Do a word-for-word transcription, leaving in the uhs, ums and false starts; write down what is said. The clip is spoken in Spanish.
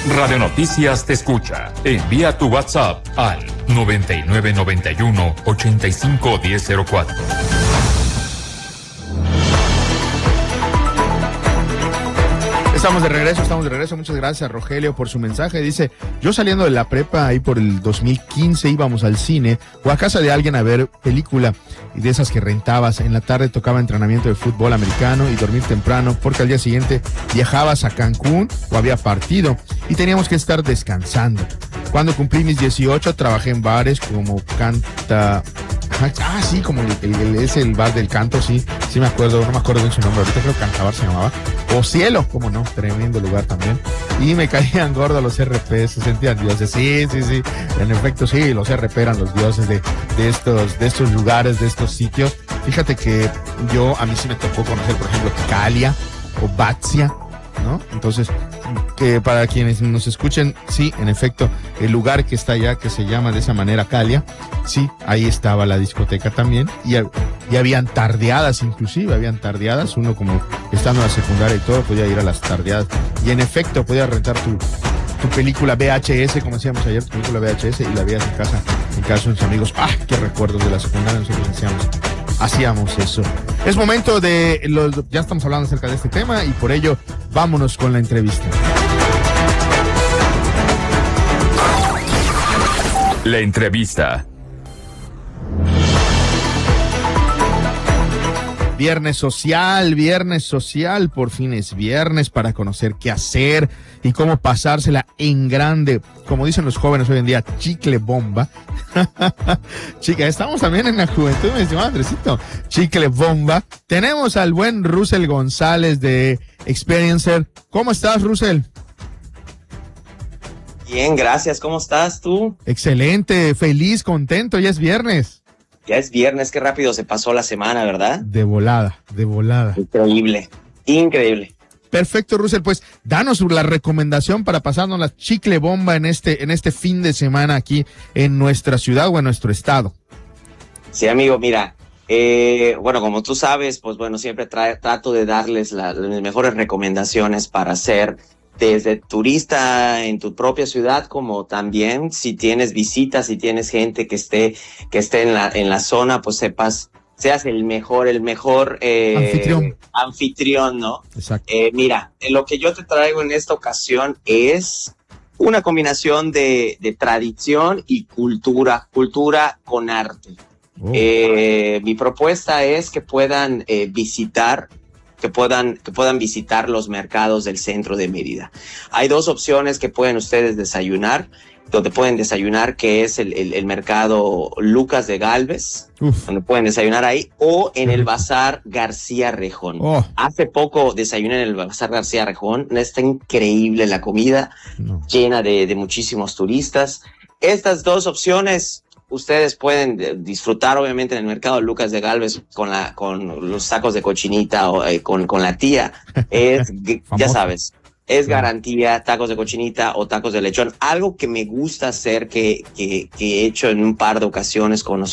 Radio Noticias te escucha. Envía tu WhatsApp al noventa y nueve noventa y uno ochenta y cinco diez cero cuatro. Estamos de regreso, estamos de regreso. Muchas gracias, Rogelio, por su mensaje. Dice, yo saliendo de la prepa ahí por el dos mil quince íbamos al cine o a casa de alguien a ver película y de esas que rentabas. En la tarde tocaba entrenamiento de fútbol americano y dormir temprano porque al día siguiente viajabas a Cancún o había partido y teníamos que estar descansando. Cuando cumplí mis dieciocho trabajé en bares como Canta... Ah, sí, como el, el, el, es el bar del canto, sí, sí me acuerdo, no me acuerdo bien su nombre, ahorita creo que Cantabar se llamaba, o Cielo, cómo no, tremendo lugar también, y me caían gordos los R P, se sentían dioses, sí, sí, sí, en efecto sí, los R P eran los dioses de, de estos, de estos lugares, de estos sitios. Fíjate que yo, a mí sí me tocó conocer, por ejemplo, Calia o Batzia, ¿no? Entonces, que para quienes nos escuchen, sí, en efecto, el lugar que está allá, que se llama de esa manera Calia, sí, ahí estaba la discoteca también, y, y habían tardeadas inclusive, habían tardeadas, uno como estando en la secundaria y todo, podía ir a las tardeadas, y en efecto, podía rentar tu, tu película V H S, como decíamos ayer, tu película V H S, y la veías en casa, en casa de sus amigos. ¡Ah, qué recuerdos de la secundaria! Nosotros hacíamos, hacíamos eso. Es momento de, los, ya estamos hablando acerca de este tema, y por ello, vámonos con la entrevista. La entrevista. Viernes social, viernes social, por fin es viernes para conocer qué hacer y cómo pasársela en grande. Como dicen los jóvenes hoy en día, chicle bomba. Chica, estamos también en la juventud, mi estimado Andresito. Chicle bomba. Tenemos al buen Russell González de Experiencer. ¿Cómo estás, Russell? Bien, gracias. ¿Cómo estás tú? Excelente, feliz, contento, ya es viernes. Ya es viernes, qué rápido se pasó la semana, ¿verdad? De volada, de volada. Increíble, increíble. Perfecto, Russell, pues danos la recomendación para pasarnos la chicle bomba en este, en este fin de semana aquí en nuestra ciudad o en nuestro estado. Sí, amigo, mira, eh, bueno, como tú sabes, pues bueno, siempre tra- trato de darles la, las mejores recomendaciones para hacer desde turista en tu propia ciudad, como también si tienes visitas, si tienes gente que esté, que esté en la, en la zona, pues sepas, seas el mejor, el mejor eh, anfitrión. anfitrión, ¿no? Exacto. Eh, mira, lo que yo te traigo en esta ocasión es una combinación de, de tradición y cultura, cultura con arte. Oh. Eh, mi propuesta es que puedan eh, visitar que puedan, que puedan visitar los mercados del centro de Mérida. Hay dos opciones que pueden ustedes desayunar, donde pueden desayunar, que es el, el, el mercado Lucas de Gálvez, Uf. donde pueden desayunar ahí, o en el Bazar García Rejón. Oh. Hace poco desayuné en el Bazar García Rejón, está increíble la comida, no. llena de, de muchísimos turistas. Estas dos opciones ustedes pueden disfrutar obviamente en el mercado Lucas de Gálvez con la con los tacos de cochinita o eh, con, con la tía. Es, ya sabes, es garantía, tacos de cochinita o tacos de lechón. Algo que me gusta hacer, que, que, que he hecho en un par de ocasiones con nosotros